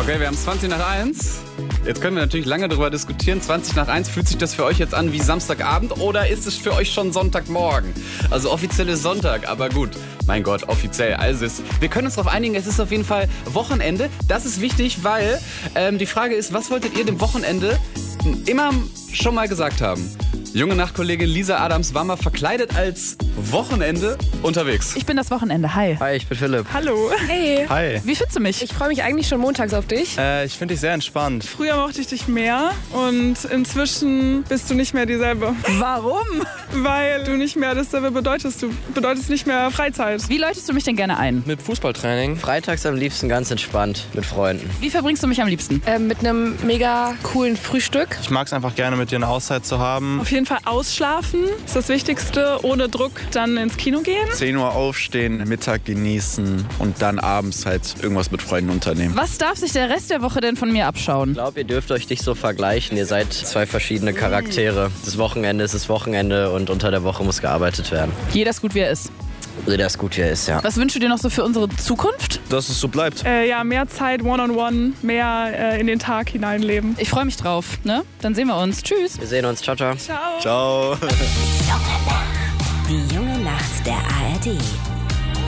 Okay, wir haben 20 nach 1. Jetzt können wir natürlich lange darüber diskutieren. 20 nach 1, fühlt sich das für euch jetzt an wie Samstagabend oder ist es für euch schon Sonntagmorgen? Also offiziell ist Sonntag, aber gut. Mein Gott, offiziell. Also wir können uns darauf einigen, es ist auf jeden Fall Wochenende. Das ist wichtig, weil die Frage ist, was wolltet ihr dem Wochenende immer schon mal gesagt haben? Junge Nachtkollegin Lisa Adams war mal verkleidet als Wochenende unterwegs. Ich bin das Wochenende. Hi. Hi, ich bin Philipp. Hallo. Hey. Hi. Wie findest du mich? Ich freue mich eigentlich schon montags auf dich. Ich finde dich sehr entspannt. Früher mochte ich dich mehr und inzwischen bist du nicht mehr dieselbe. Warum? Weil du nicht mehr dasselbe bedeutest. Du bedeutest nicht mehr Freizeit. Wie läutest du mich denn gerne ein? Mit Fußballtraining. Freitags am liebsten ganz entspannt mit Freunden. Wie verbringst du mich am liebsten? Mit einem mega coolen Frühstück. Ich mag es einfach gerne, mit dir eine Auszeit zu haben. Auf jeden Fall ausschlafen ist das Wichtigste. Ohne Druck dann ins Kino gehen. 10 Uhr aufstehen, Mittag genießen und dann abends halt irgendwas mit Freunden unternehmen. Was darf sich der Rest der Woche denn von mir abschauen? Ich glaube, ihr dürft euch nicht so vergleichen. Ihr seid zwei verschiedene Charaktere. Das Wochenende ist das Wochenende und unter der Woche muss gearbeitet werden. Jeder ist gut, wie er ist. Jeder ist gut, wie er ist, ja. Was wünschst du dir noch so für unsere Zukunft? Dass es so bleibt. Ja, mehr Zeit, One-on-One, mehr in den Tag hineinleben. Ich freue mich drauf, ne? Dann sehen wir uns. Tschüss. Wir sehen uns. Ciao, ciao. Ciao. Ciao. Die junge Nacht der ARD.